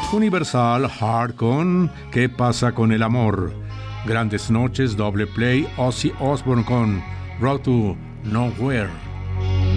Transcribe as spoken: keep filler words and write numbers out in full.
Universal Hard con ¿Qué pasa con el amor? Grandes Noches, doble play, Ozzy Osbourne con Road to Nowhere.